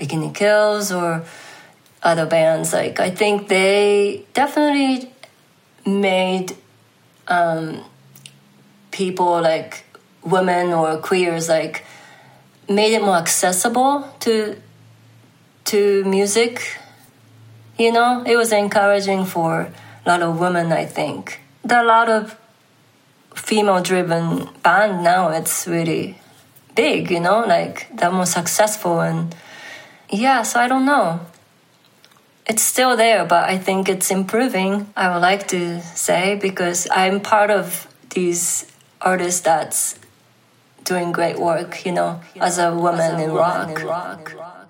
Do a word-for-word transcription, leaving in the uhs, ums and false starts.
Bikini Kills or other bands. Like, I think they definitely made um, people like women or queers, like, made it more accessible to to music. You know, it was encouraging for a lot of women, I think. There are a lot of female-driven band now. It's really big, you know, like, they're more successful. And yeah, so I don't know. It's still there, but I think it's improving, I would like to say, because I'm part of these artists that's doing great work, you know, as a woman in rock.